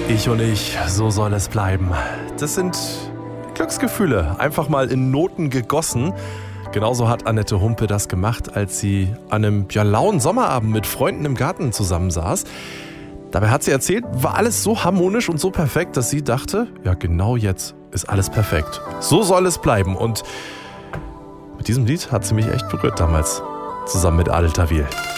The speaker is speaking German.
Ich und ich, so soll es bleiben. Das sind Glücksgefühle, einfach mal in Noten gegossen. Genauso hat Annette Humpe das gemacht, als sie an einem lauen Sommerabend mit Freunden im Garten zusammensaß. Dabei hat sie erzählt, war alles so harmonisch und so perfekt, dass sie dachte, ja genau jetzt ist alles perfekt. So soll es bleiben. Und mit diesem Lied hat sie mich echt berührt damals, zusammen mit Adel Tawil.